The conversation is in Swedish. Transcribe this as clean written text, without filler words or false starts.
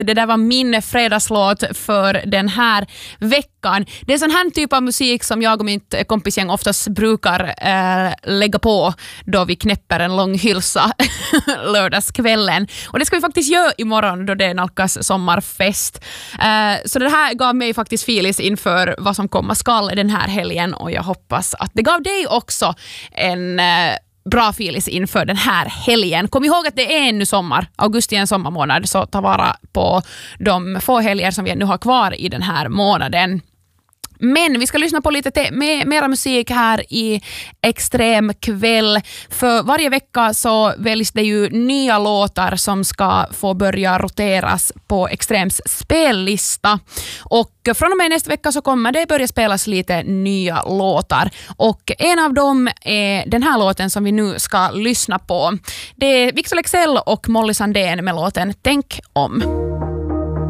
Det där var min fredagslåt för den här veckan. Det är sån här typ av musik som jag och mitt kompisgäng oftast brukar lägga på då vi knäpper en lång hylsa lördagskvällen. Och det ska vi faktiskt göra imorgon då det nalkas sommarfest. Så det här gav mig faktiskt filis inför vad som komma skall den här helgen, och jag hoppas att det gav dig också en bra filis inför den här helgen. Kom ihåg att det är ännu sommar. Augusti är en sommarmånad, så ta vara på de få helger som vi nu har kvar i den här månaden. Men vi ska lyssna på lite mera musik här i Extrem kväll. För varje vecka så väljs det ju nya låtar som ska få börja roteras på Extrems spellista. Och från och med nästa vecka så kommer det börja spelas lite nya låtar. Och en av dem är den här låten som vi nu ska lyssna på. Det är Victor Leksell och Molly Sandén med låten Tänk om.